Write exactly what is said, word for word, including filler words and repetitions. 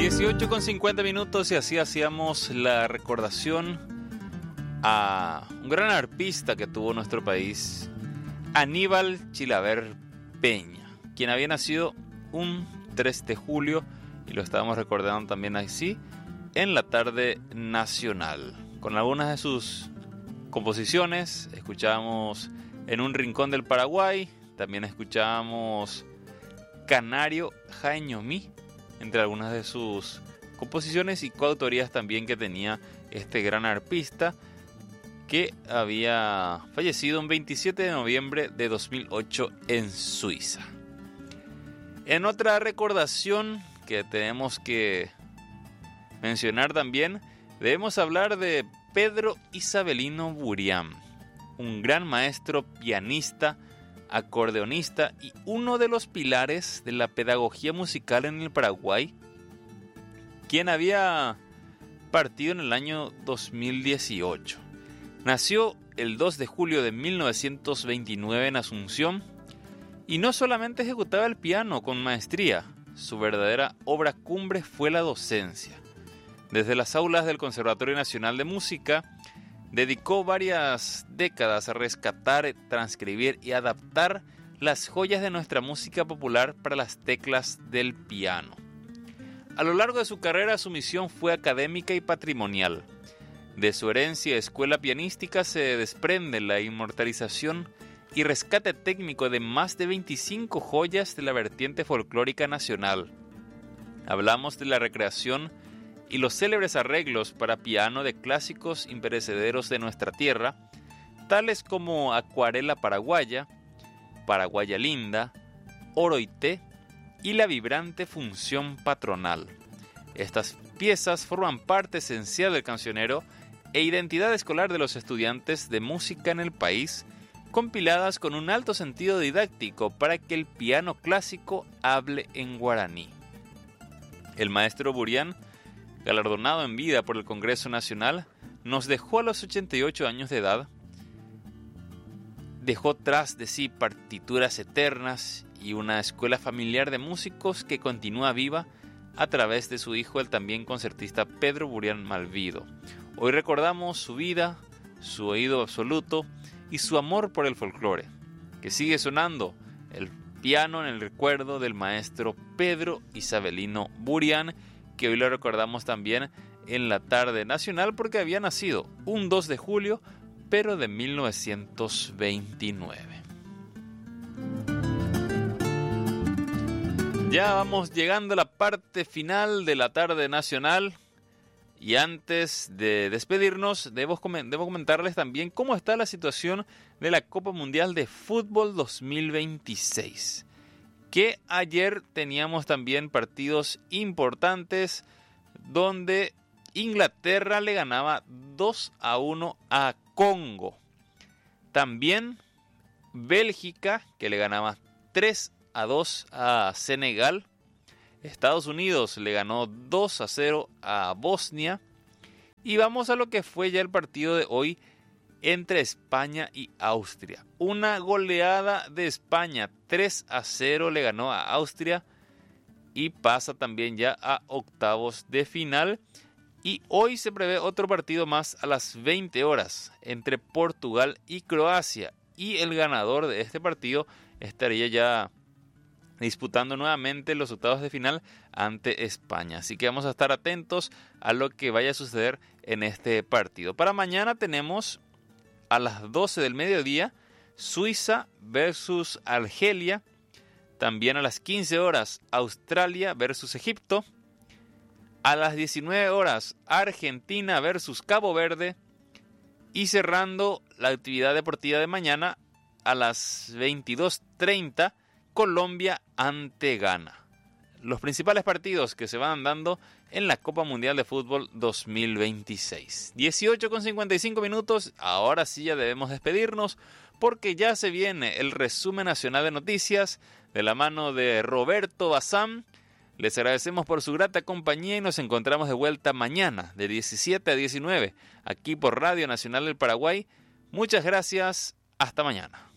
dieciocho con cincuenta minutos y así hacíamos la recordación a un gran arpista que tuvo nuestro país, Aníbal Chilaver Peña, quien había nacido un tres de julio y lo estábamos recordando también así en la tarde nacional. Con algunas de sus composiciones escuchábamos En un rincón del Paraguay, también escuchábamos Canario Jaeñomí, entre algunas de sus composiciones y coautorías también que tenía este gran arpista que había fallecido un veintisiete de noviembre de dos mil ocho en Suiza. En otra recordación que tenemos que mencionar también, debemos hablar de Pedro Isabelino Burián, un gran maestro pianista, acordeonista y uno de los pilares de la pedagogía musical en el Paraguay, quien había partido en el año dos mil dieciocho. Nació el dos de julio de mil novecientos veintinueve en Asunción y no solamente ejecutaba el piano con maestría, su verdadera obra cumbre fue la docencia. Desde las aulas del Conservatorio Nacional de Música, dedicó varias décadas a rescatar, transcribir y adaptar las joyas de nuestra música popular para las teclas del piano. A lo largo de su carrera, su misión fue académica y patrimonial. De su herencia escuela pianística se desprende la inmortalización y rescate técnico de más de veinticinco joyas de la vertiente folclórica nacional. Hablamos de la recreación y los célebres arreglos para piano de clásicos imperecederos de nuestra tierra, tales como Acuarela Paraguaya, Paraguaya Linda, Oro y Té y la vibrante Función Patronal. Estas piezas forman parte esencial del cancionero e identidad escolar de los estudiantes de música en el país, compiladas con un alto sentido didáctico para que el piano clásico hable en guaraní. El maestro Burián, galardonado en vida por el Congreso Nacional, nos dejó a los ochenta y ocho años de edad. Dejó tras de sí partituras eternas y una escuela familiar de músicos que continúa viva a través de su hijo, el también concertista Pedro Burián Malvido. Hoy recordamos su vida, su oído absoluto y su amor por el folclore, que sigue sonando el piano en el recuerdo del maestro Pedro Isabelino Burián, que hoy lo recordamos también en la tarde nacional porque había nacido un dos de julio, pero de mil novecientos veintinueve. Ya vamos llegando a la parte final de la tarde nacional y antes de despedirnos debo, debo comentarles también cómo está la situación de la Copa Mundial de Fútbol dos mil veintiséis. Que ayer teníamos también partidos importantes donde Inglaterra le ganaba dos a uno a Congo. También Bélgica, que le ganaba tres a dos a Senegal. Estados Unidos le ganó dos a cero a Bosnia. Y vamos a lo que fue ya el partido de hoy entre España y Austria. Una goleada de España, tres a cero le ganó a Austria y pasa también ya a octavos de final. Y hoy se prevé otro partido más a las veinte horas entre Portugal y Croacia. Y el ganador de este partido estaría ya disputando nuevamente los octavos de final ante España. Así que vamos a estar atentos a lo que vaya a suceder en este partido. Para mañana tenemos a las doce del mediodía, Suiza versus Argelia. También a las quince horas, Australia versus Egipto. A las diecinueve horas, Argentina versus Cabo Verde. Y cerrando la actividad deportiva de mañana, a las veintidós treinta, Colombia ante Ghana. Los principales partidos que se van dando en la Copa Mundial de Fútbol dos mil veintiséis. dieciocho con cincuenta y cinco minutos, ahora sí ya debemos despedirnos porque ya se viene el resumen nacional de noticias de la mano de Roberto Bazán. Les agradecemos por su grata compañía y nos encontramos de vuelta mañana de diecisiete a diecinueve aquí por Radio Nacional del Paraguay. Muchas gracias, hasta mañana.